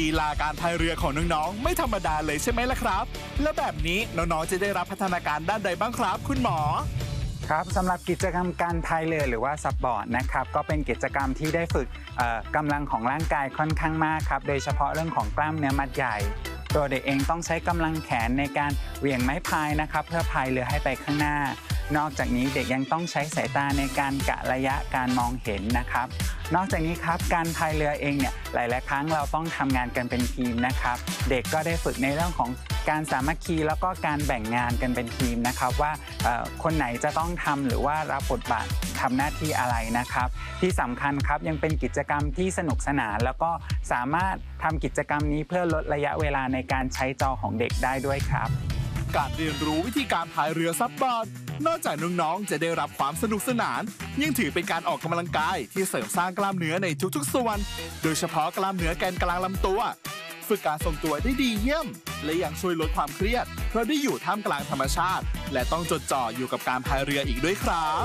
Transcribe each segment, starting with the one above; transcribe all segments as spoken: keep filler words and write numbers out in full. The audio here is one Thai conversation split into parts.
ลีลาการพายเรือของน้องๆไม่ธรรมดาเลยใช่ไหมล่ะครับแล้วแบบนี้น้องๆจะได้รับพัฒนาการด้านใดบ้างครับคุณหมอครับสำหรับกิจกรรมการพายเรือหรือว่าซับบอร์ดนะครับก็เป็นกิจกรรมที่ได้ฝึกกำลังของร่างกายค่อนข้างมากครับโดยเฉพาะเรื่องของกล้ามเนื้อมัดใหญ่ตัวเด็กเองต้องใช้กำลังแขนในการเหวี่ยงไม้พายนะครับเพื่อพายเรือให้ไปข้างหน้านอกจากนี้เด็กยังต้องใช้สายตาในการกะระยะการมองเห็นนะครับนอกจากนี้ครับการพายเรือเองเนี่ยหลายๆครั้งเราต้องทำงานกันเป็นทีมนะครับเด็กก็ได้ฝึกในเรื่องของการสามัคคีแล้วก็การแบ่งงานกันเป็นทีมนะครับว่าคนไหนจะต้องทำหรือว่ารับบทบาททำหน้าที่อะไรนะครับที่สำคัญครับยังเป็นกิจกรรมที่สนุกสนานแล้วก็สามารถทำกิจกรรมนี้เพื่อลดระยะเวลาในการใช้จอของเด็กได้ด้วยครับการเรียนรู้วิธีการพายเรือซับบอร์ดนอกจากน้องๆจะได้รับความสนุกสนานยังถือเป็นการออกกำลังกายที่เสริมสร้างกล้ามเนื้อในทุกๆส่วนโดยเฉพาะกล้ามเนื้อแกนกลางลำตัวฝึกการทรงตัวได้ดีเยี่ยมและยังช่วยลดความเครียดเพราะได้อยู่ท่ามกลางธรรมชาติและต้องจดจ่ออยู่กับการพายเรืออีกด้วยครับ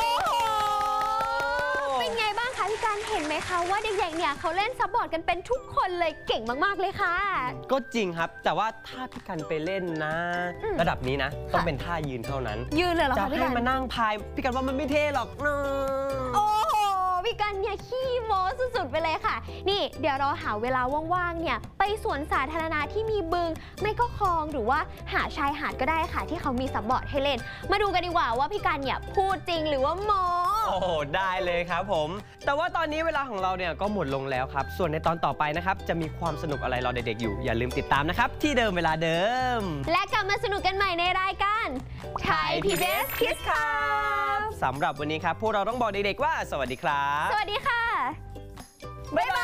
เป็นไงบ้างคะพี่การเห็นไหมคะว่าเด็กๆเนี่ยเขาเล่นซับบอร์ดกันเป็นทุกคนเลยเก่งมากๆเลยค่ะก็จริงครับแต่ว่าถ้าพี่กันไปเล่นนะระดับนี้นะต้องเป็นท่ายืนเท่านั้นยืนเลยเหรอคะพี่กันจะให้มานั่งพายพี่กันว่ามันไม่เท่หรอกนะโอ้โหพี่กันเนี่ยขี้โม้สุดๆไปเลยค่ะนี่เดี๋ยวเราหาเวลาว่างๆเนี่ยไปสวนสาธารณะที่มีบึงไม่ก็คลองหรือว่าหาชายหาดก็ได้ค่ะที่เขามีซับบอร์ดให้เล่นมาดูกันดีกว่าว่าพี่กันเนี่ยพูดจริงหรือว่าโม้โอ้โหได้เลยครับผมแต่ว่าตอนนี้เวลาของเราเนี่ยก็หมดลงแล้วครับส่วนในตอนต่อไปนะครับจะมีความสนุกอะไรรอเด็กๆอยู่อย่าลืมติดตามนะครับที่เดิมเวลาเดิมและกลับมาสนุกกันใหม่ในรายการ Thai พี บี เอส Kids Club สำหรับวันนี้ครับพวกเราต้องบอกเด็กๆว่าสวัสดีครับสวัสดีค่ะบ๊ายบาย